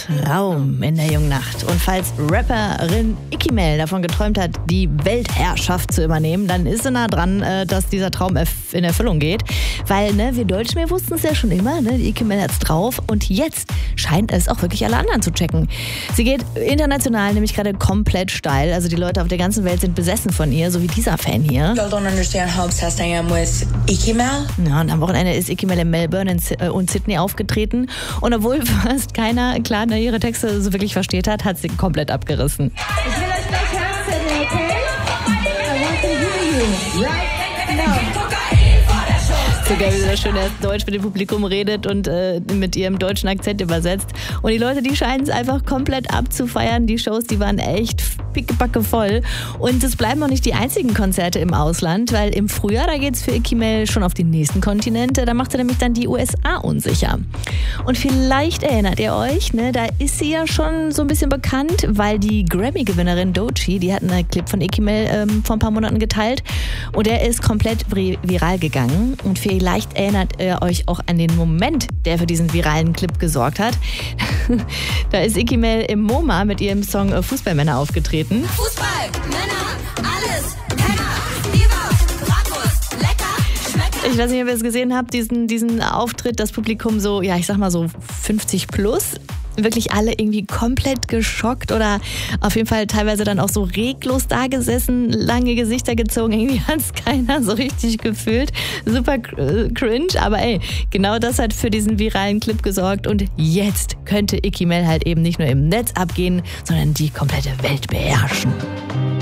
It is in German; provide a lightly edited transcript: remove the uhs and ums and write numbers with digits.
Traum in der jungen Nacht. Und falls Rapperin Ikimel davon geträumt hat, die Weltherrschaft zu übernehmen, dann ist sie nah dran, dass dieser Traum in Erfüllung geht. Weil, wir Deutschen, wir wussten es ja schon immer, die Ikimel hat's drauf. Und jetzt scheint es auch wirklich alle anderen zu checken. Sie geht international nämlich gerade komplett steil. Also die Leute auf der ganzen Welt sind besessen von ihr, so wie dieser Fan hier. Y'all don't understand how obsessed I am with Ikimel. Ja, und am Wochenende ist Ikimel in Melbourne und Sydney aufgetreten. Und obwohl fast keiner klar ihre Texte so wirklich versteht hat sie komplett abgerissen. Ich will euch gleich hören, okay? I want to hear you right now. So geil, wie sie da schön erst Deutsch mit dem Publikum redet und mit ihrem deutschen Akzent übersetzt. Und die Leute, die scheinen es einfach komplett abzufeiern. Die Shows, die waren echt pickepacke voll. Und es bleiben noch nicht die einzigen Konzerte im Ausland, weil im Frühjahr, da geht es für Ikimel schon auf die nächsten Kontinente. Da macht sie nämlich dann die USA unsicher. Und vielleicht erinnert ihr euch, da ist sie ja schon so ein bisschen bekannt, weil die Grammy-Gewinnerin Doechii, die hat einen Clip von Ikimel vor ein paar Monaten geteilt und der ist komplett viral gegangen. Und vielleicht erinnert ihr euch auch an den Moment, der für diesen viralen Clip gesorgt hat. Da ist Ikimel im MoMA mit ihrem Song Fußballmänner aufgetreten. Fußball, Männer, alles, Penner, Biber, Bratwurst, lecker, schmecker. Ich weiß nicht, ob ihr es gesehen habt, diesen Auftritt, das Publikum so, ich sag mal so 50 plus. Wirklich alle irgendwie komplett geschockt oder auf jeden Fall teilweise dann auch so reglos da gesessen, lange Gesichter gezogen. Irgendwie hat es keiner so richtig gefühlt. Super cringe, aber genau das hat für diesen viralen Clip gesorgt und jetzt könnte Ikimel halt eben nicht nur im Netz abgehen, sondern die komplette Welt beherrschen.